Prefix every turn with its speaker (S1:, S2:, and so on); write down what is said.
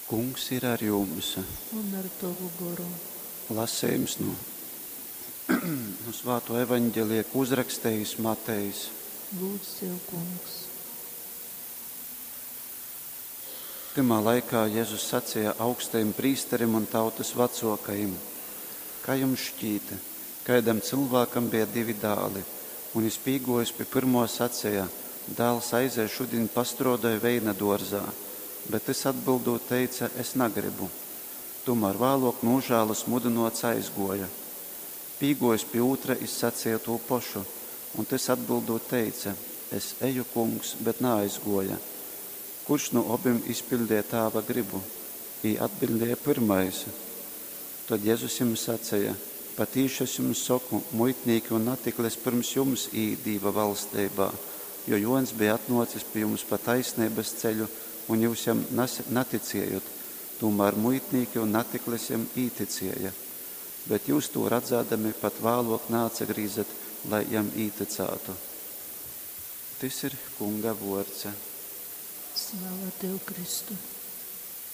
S1: Kungs ir ar jums.
S2: Un ar tavu garu.
S1: Lasījums no Svēto evaņģēliju, ko uzrakstījis Matejs.
S2: Lūdzu, tev, kungs.
S1: Timā laikā Jēzus sacīja augstajam prīsterim un tautas vecākajiem: Kā jums šķīta, kādam cilvēkam bija 2 dēli, un viņš pīgojis pie pirmo sacīja: Dēls aizēja šodien pastrodāja veina dārzā, bet es atbildot teica: Es negribu. Tomēr vēlāk nožēlas mudinots aizgoja. Pīgojis pie otra, izsacīja to pašu, un tas atbildot teica: Es eju, kungs, bet neaizgoja. Kurš no abiem izpildīja tēva gribu? Ī atbildēja pirmais. Tad Jēzus jums sacīja: Patīši es jums saku, muitnieki un natiklis pirms jums īt Dieva valstībā, jo Jons bija atnocis pie jums pa taisnības ceļu, un jūs jam neticējat, tomēr muitnieki un natiklis jam īticēja. Bet jūs to redzēdami pat vēlāk neatsagrīzat, lai jam īticētu. Tas ir Kunga vārds.
S2: Slava tev, Kristu.